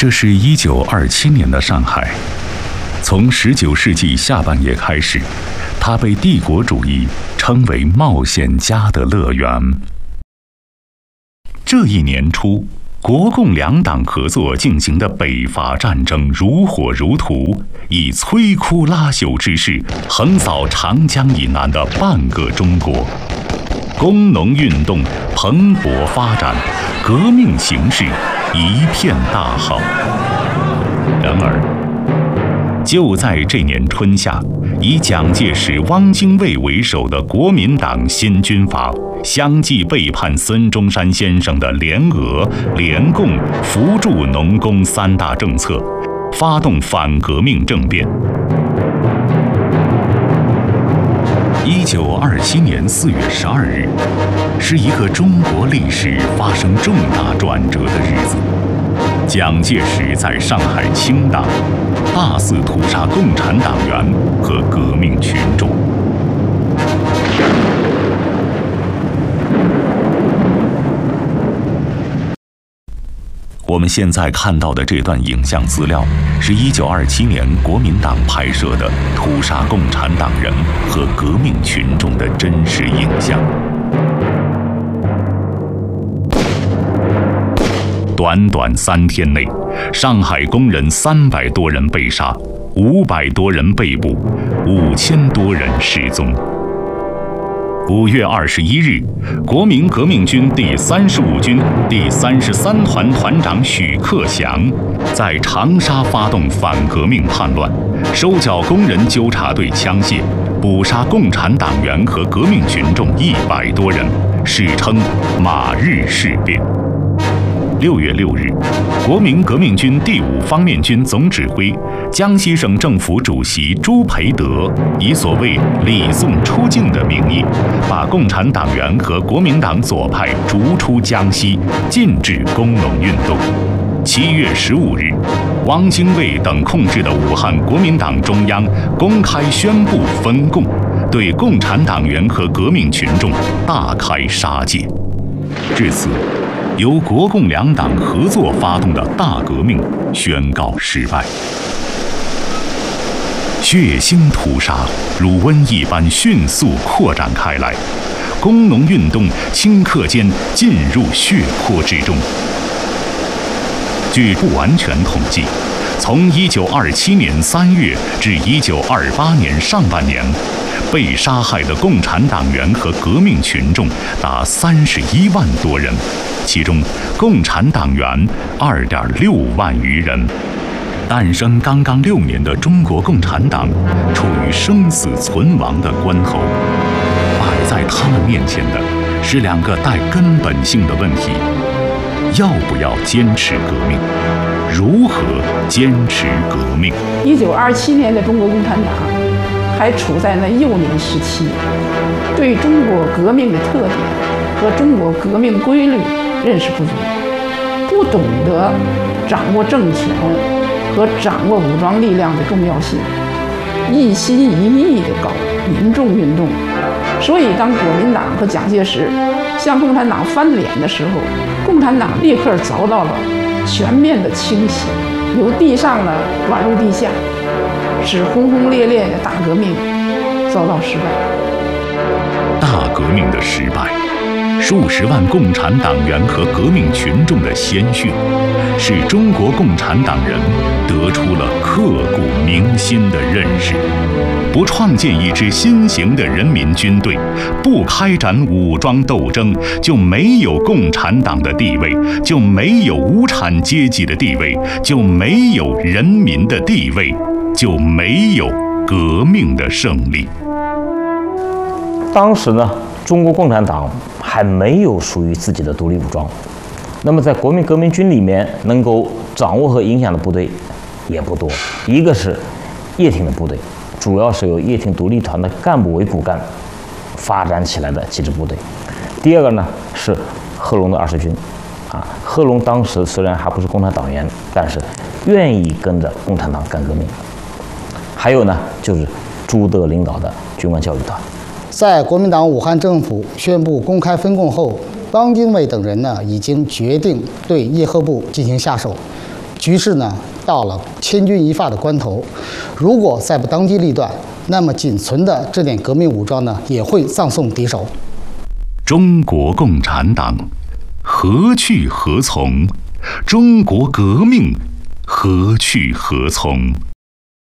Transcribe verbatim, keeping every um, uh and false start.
这是一九二七年的上海，从十九世纪下半叶开始，它被帝国主义称为冒险家的乐园。这一年初，国共两党合作进行的北伐战争如火如荼，以摧枯拉朽之势横扫长江以南的半个中国。工农运动蓬勃发展，革命形势一片大好。然而，就在这年春夏，以蒋介石、汪精卫为首的国民党新军阀相继背叛孙中山先生的联俄、联共、扶助农工三大政策，发动反革命政变。一九二七年四月十二日，是一个中国历史发生重大转折的日子。蒋介石在上海清党，大肆屠杀共产党员和革命群众。我们现在看到的这段影像资料，是一九二七年国民党拍摄的屠杀共产党人和革命群众的真实影像。短短三天内，上海工人三百多人被杀，五百多人被捕，五千多人失踪。五月二十一日，国民革命军第三十五军第三十三团团长许克祥在长沙发动反革命叛乱，收缴工人纠察队枪械，捕杀共产党员和革命群众一百多人，史称马日事变。六月六日，国民革命军第五方面军总指挥、江西省政府主席朱培德以所谓礼送出境的名义，把共产党员和国民党左派逐出江西，禁止工农运动。七月十五日，汪精卫等控制的武汉国民党中央公开宣布分共，对共产党员和革命群众大开杀戒。至此，由国共两党合作发动的大革命宣告失败。血腥屠杀如瘟疫般迅速扩展开来，工农运动顷刻间进入血泊之中。据不完全统计，从一九二七年三月至一九二八年上半年，被杀害的共产党员和革命群众达三十一万多人，其中共产党员二点六万余人。诞生刚刚六年的中国共产党处于生死存亡的关头，摆在他们面前的是两个带根本性的问题：要不要坚持革命？如何坚持革命？ 一九二七年的中国共产党还处在那幼年时期，对中国革命的特点和中国革命规律认识不足，不懂得掌握政权和掌握武装力量的重要性，一心一意地搞民众运动。所以当国民党和蒋介石向共产党翻脸的时候，共产党立刻遭到了全面的清洗，由地上呢转入地下，使轰轰烈烈的大革命遭到失败。 大革命的失败，数十万共产党员和革命群众的鲜血，使中国共产党人得出了刻骨铭心的认识：不创建一支新型的人民军队，不开展武装斗争，就没有共产党的地位，就没有无产阶级的地位，就没有人民的地位，就没有革命的胜利。 当时呢，中国共产党还没有属于自己的独立武装，那么在国民革命军里面能够掌握和影响的部队也不多。一个是叶挺的部队，主要是由叶挺独立团的干部为骨干发展起来的几支部队。第二个呢是贺龙的二十军，啊，贺龙当时虽然还不是共产党员，但是愿意跟着共产党干革命。还有呢就是朱德领导的军官教育团。 在国民党武汉政府宣布公开分共后，汪精卫等人呢已经决定对叶赫部进行下手， 局势呢到了千钧一发的关头，如果再不当机立断，那么仅存的这点革命武装呢也会葬送敌手。 中国共产党何去何从？中国革命何去何从？